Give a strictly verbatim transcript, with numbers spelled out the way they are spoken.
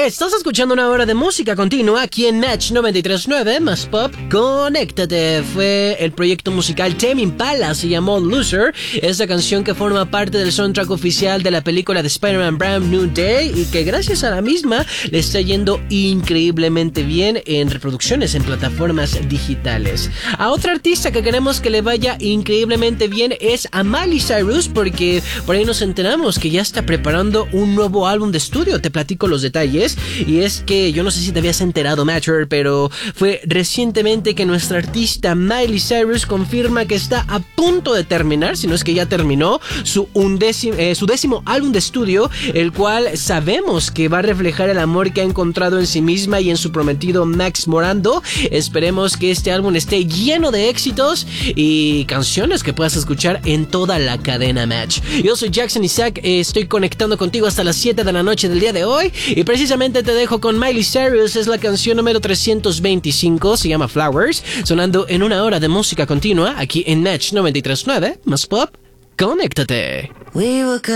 Estás escuchando una hora de música continua aquí en Match noventa y tres punto nueve más Pop. Conéctate. Fue el proyecto musical Tame Impala, se llamó Loser. Esa canción que forma parte del soundtrack oficial de la película de Spider-Man Brand New Day y que gracias a la misma le está yendo increíblemente bien en reproducciones en plataformas digitales. A otra artista que queremos que le vaya increíblemente bien es a Miley Cyrus, porque por ahí nos enteramos que ya está preparando un nuevo álbum de estudio. Te platico los detalles. Y es que yo no sé si te habías enterado, Matcher, pero fue recientemente que nuestra artista Miley Cyrus confirma que está a punto de terminar, si no es que ya terminó, su, undécimo, eh, su décimo álbum de estudio, el cual sabemos que va a reflejar el amor que ha encontrado en sí misma y en su prometido Max Morando. Esperemos que este álbum esté lleno de éxitos y canciones que puedas escuchar en toda la cadena Match. Yo soy Jackson Isaac, eh, estoy conectando contigo hasta las siete de la noche del día de hoy y precisamente te dejo con Miley Cyrus. Es la canción número trescientos veinticinco, se llama Flowers, sonando en una hora de música continua aquí en Match noventa y tres punto nueve más Pop. Conéctate. We were